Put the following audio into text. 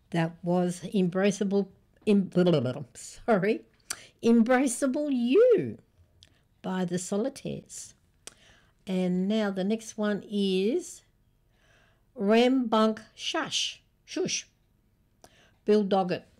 That was Embraceable You by the Solitaires. And now the next one is Rambunk Shush, Bill Doggett.